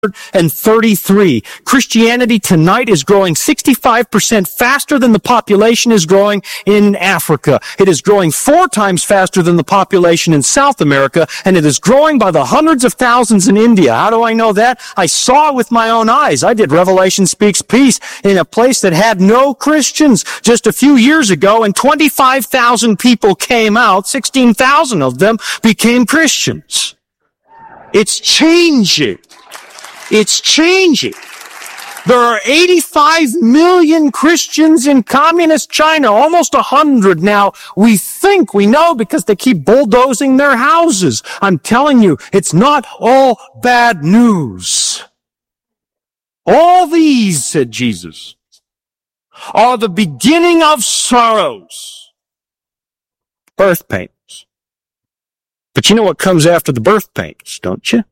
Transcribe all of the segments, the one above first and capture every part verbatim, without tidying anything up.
thirty-three. Christianity tonight is growing sixty-five percent faster than the population is growing in Africa. It is growing four times faster than the population in South America, and it is growing by the hundreds of thousands in India. How do I know that? I saw it with my own eyes. I did Revelation Speaks Peace in a place that had no Christians just a few years ago, and twenty-five thousand people came out. sixteen thousand of them became Christians. It's changing. It's changing. There are eighty-five million Christians in communist China, almost one hundred now. We think we know because they keep bulldozing their houses. I'm telling you, it's not all bad news. All these, said Jesus, are the beginning of sorrows. Birth pains. But you know what comes after the birth pains, don't you?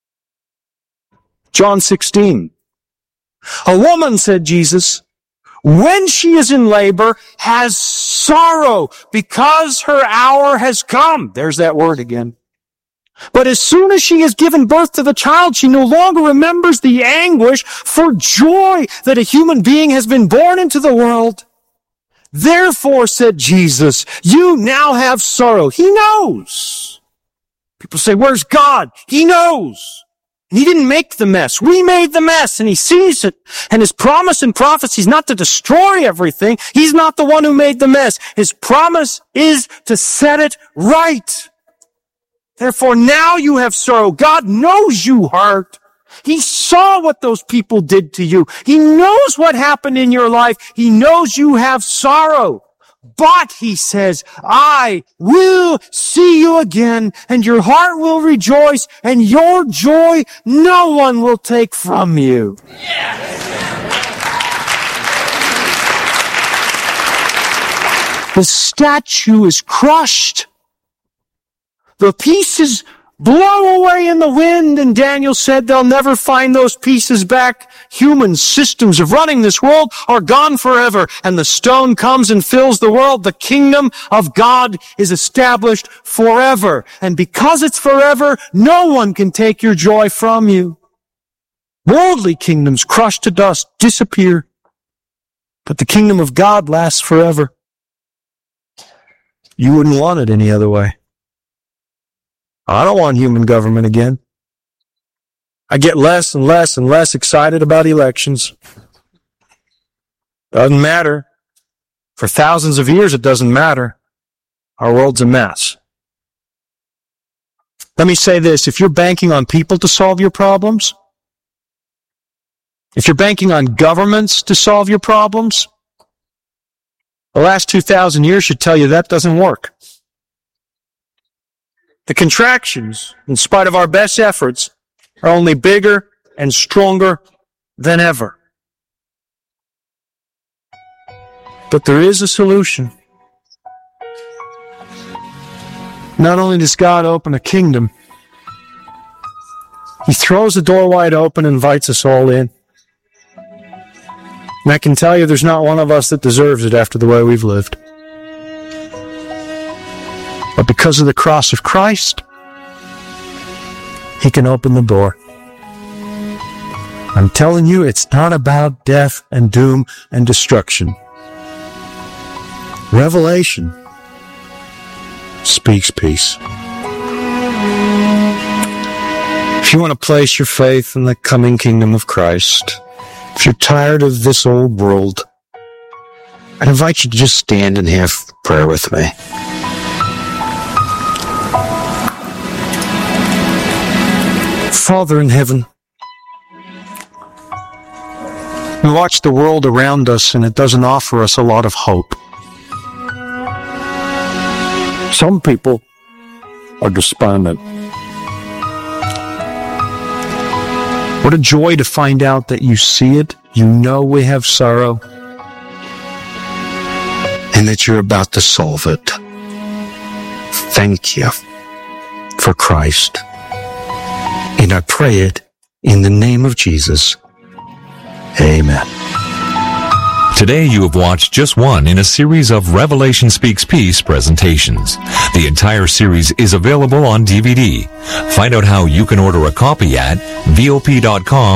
John sixteen. A woman, said Jesus, when she is in labor, has sorrow because her hour has come. There's that word again. But as soon as she has given birth to the child, she no longer remembers the anguish for joy that a human being has been born into the world. Therefore, said Jesus, you now have sorrow. He knows. People say, where's God? He knows. And he didn't make the mess. We made the mess, and he sees it. And his promise and prophecy is not to destroy everything. He's not the one who made the mess. His promise is to set it right. Therefore, now you have sorrow. God knows you hurt. He saw what those people did to you. He knows what happened in your life. He knows you have sorrow. But, he says, I will see you again, and your heart will rejoice, and your joy no one will take from you. The statue is crushed. The pieces blow away in the wind, and Daniel said they'll never find those pieces back. Human systems of running this world are gone forever, and the stone comes and fills the world. The kingdom of God is established forever, and because it's forever, no one can take your joy from you. Worldly kingdoms crushed to dust, disappear, but the kingdom of God lasts forever. You wouldn't want it any other way. I don't want human government again. I get less and less and less excited about elections. Doesn't matter. For thousands of years, it doesn't matter. Our world's a mess. Let me say this. If you're banking on people to solve your problems, if you're banking on governments to solve your problems, the last two thousand years should tell you that doesn't work. The contractions, in spite of our best efforts, are only bigger and stronger than ever. But there is a solution. Not only does God open a kingdom, he throws the door wide open and invites us all in. And I can tell you there's not one of us that deserves it after the way we've lived. But because of the cross of Christ, he can open the door. I'm telling you, it's not about death and doom and destruction. Revelation speaks peace. If you want to place your faith in the coming kingdom of Christ, if you're tired of this old world, I'd invite you to just stand and have prayer with me. Father in heaven, we watch the world around us and it doesn't offer us a lot of hope. Some people are despondent. What a joy to find out that you see it, you know we have sorrow, and that you're about to solve it. Thank you for Christ. And I pray it in the name of Jesus. Amen. Today you have watched just one in a series of Revelation Speaks Peace presentations. The entire series is available on D V D. Find out how you can order a copy at V O P dot com